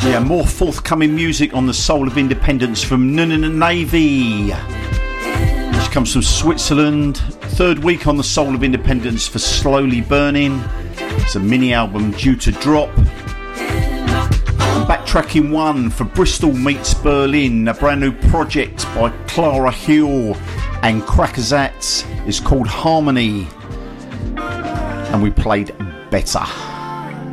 Yeah, more forthcoming music on the Soul of Independence from Navy, which comes from Switzerland. Third week on the Soul of Independence for Slowly Burning. It's a mini album due to drop. And backtracking one for Bristol Meets Berlin, a brand new project by Clara Hill and Crackazats. It's called Harmony, and we played Better.